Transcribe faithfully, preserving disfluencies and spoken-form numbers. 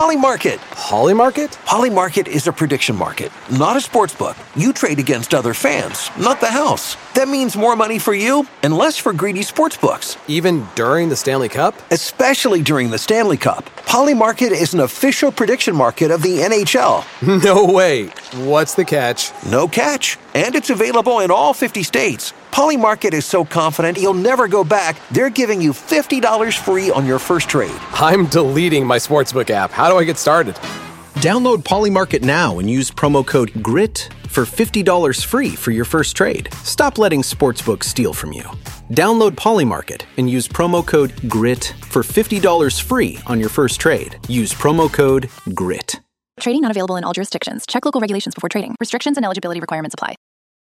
Polymarket. Polymarket? Polymarket is a prediction market, not a sports book. You trade against other fans, not the house. That means more money for you and less for greedy sports books. Even during the Stanley Cup? Especially during the Stanley Cup. Polymarket is an official prediction market of the N H L. No way. What's the catch? No catch. And it's available in all fifty states. Polymarket is so confident you'll never go back, they're giving you fifty dollars free on your first trade. I'm deleting my sportsbook app. How do I get started? Download Polymarket now and use promo code GRIT for fifty dollars free for your first trade. Stop letting sportsbooks steal from you. Download Polymarket and use promo code GRIT for fifty dollars free on your first trade. Use promo code GRIT. Trading not available in all jurisdictions. Check local regulations before trading. Restrictions and eligibility requirements apply.